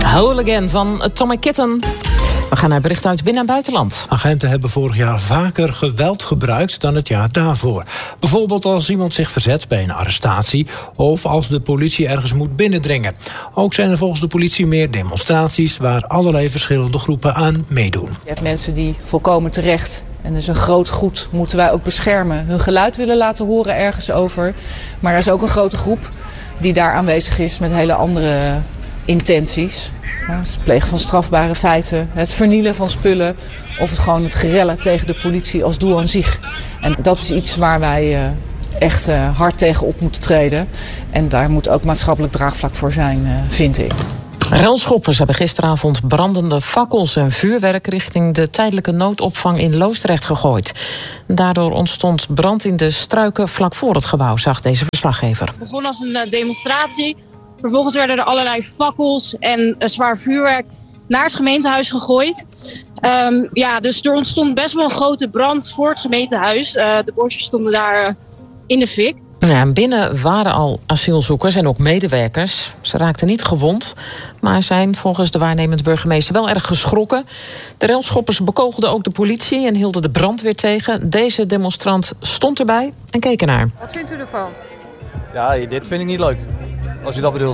Whole Again van Tommy Kitten. We gaan naar berichten uit binnen- en buitenland. Agenten hebben vorig jaar vaker geweld gebruikt dan het jaar daarvoor. Bijvoorbeeld als iemand zich verzet bij een arrestatie of als de politie ergens moet binnendringen. Ook zijn er volgens de politie meer demonstraties waar allerlei verschillende groepen aan meedoen. Je hebt mensen die volkomen terecht, en dus een groot goed moeten wij ook beschermen, hun geluid willen laten horen ergens over. Maar er is ook een grote groep die daar aanwezig is met hele andere intenties. Het plegen van strafbare feiten, het vernielen van spullen of het gerellen tegen de politie als doel aan zich. En dat is iets waar wij echt hard tegen op moeten treden. En daar moet ook maatschappelijk draagvlak voor zijn, vind ik. Relschoppers hebben gisteravond brandende fakkels en vuurwerk richting de tijdelijke noodopvang in Loosdrecht gegooid. Daardoor ontstond brand in de struiken vlak voor het gebouw, zag deze verslaggever. Het begon als een demonstratie. Vervolgens werden er allerlei fakkels en zwaar vuurwerk naar het gemeentehuis gegooid. Dus er ontstond best wel een grote brand voor het gemeentehuis. De bosjes stonden daar in de fik. Ja, binnen waren al asielzoekers en ook medewerkers. Ze raakten niet gewond, maar zijn volgens de waarnemend burgemeester wel erg geschrokken. De relschoppers bekogelden ook de politie en hielden de brandweer tegen. Deze demonstrant stond erbij en keek ernaar. Wat vindt u ervan? Ja, dit vind ik niet leuk. Als je dat bedoelt.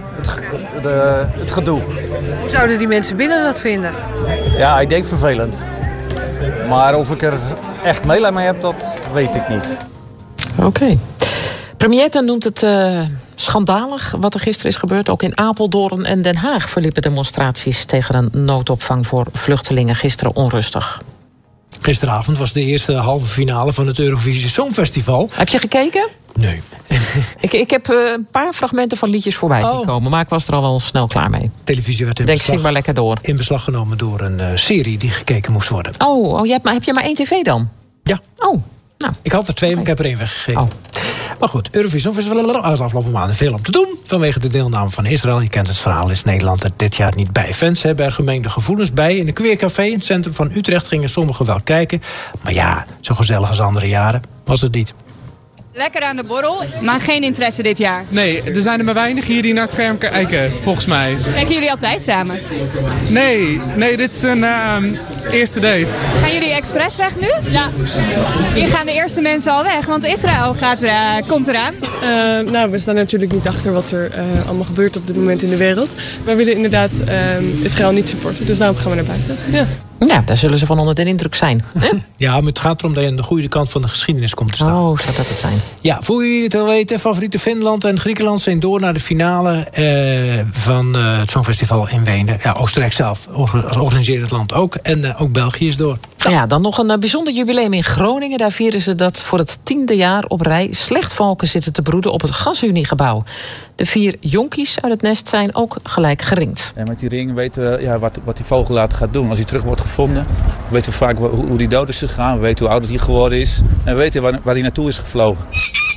Het gedoe. Hoe zouden die mensen binnen dat vinden? Ja, ik denk vervelend. Maar of ik er echt meelijden mee heb, dat weet ik niet. Oké. Premier Rutte noemt het schandalig wat er gisteren is gebeurd. Ook in Apeldoorn en Den Haag verliepen demonstraties tegen een noodopvang voor vluchtelingen gisteren onrustig. Gisteravond was de eerste halve finale van het Eurovisie Songfestival. Heb je gekeken? Nee. Ik heb een paar fragmenten van liedjes voorbij gekomen, maar ik was er al wel snel klaar mee. Televisie werd zing maar lekker door. In beslag genomen door een serie die gekeken moest worden. Heb je maar 1 tv dan? Ja. Oh, nou. Ik had er 2, maar ik heb er 1 weggegeven. Oh. Maar goed, Eurovisie Songfestival uit de afgelopen maanden veel om te doen. Vanwege de deelname van Israël. Je kent het verhaal, is Nederland er dit jaar niet bij. Fans hebben er gemengde gevoelens bij. In een queercafé in het centrum van Utrecht gingen sommigen wel kijken. Maar ja, zo gezellig als andere jaren was het niet. Lekker aan de borrel, maar geen interesse dit jaar. Nee, er zijn er maar weinig hier die naar het scherm kijken, volgens mij. Kijken jullie altijd samen? Nee, dit is een eerste date. Gaan jullie expres weg nu? Ja. Hier gaan de eerste mensen al weg, want Israël komt eraan. We staan natuurlijk niet achter wat er allemaal gebeurt op dit moment in de wereld. Wij willen inderdaad Israël niet supporten, dus daarom gaan we naar buiten. Ja. Ja, daar zullen ze van onder de indruk zijn. Hè? Ja, maar het gaat erom dat je aan de goede kant van de geschiedenis komt te staan. Oh, zou dat het zijn? Ja, voor jullie het wel weten, favoriete Finland en Griekenland zijn door naar de finale van het Songfestival in Wenen. Ja, Oostenrijk zelf organiseert het land ook. En ook België is door. Ja, dan nog een bijzonder jubileum in Groningen. Daar vieren ze dat voor het 10e jaar op rij slechtvalken zitten te broeden op het GasUniegebouw. De 4 jonkies uit het nest zijn ook gelijk geringd. En met die ring weten we wat die vogel later gaat doen. Als hij terug wordt gevonden, weten we vaak hoe die dood is gegaan. We weten hoe oud hij geworden is. En we weten waar hij naartoe is gevlogen.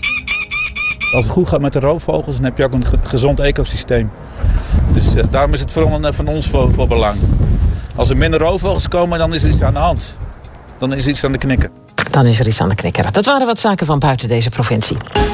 Als het goed gaat met de roofvogels, dan heb je ook een gezond ecosysteem. Dus daarom is het van ons voor belang. Als er minder roofvogels komen, dan is er iets aan de hand. Dan is er iets aan de knikker. Dat waren wat zaken van buiten deze provincie.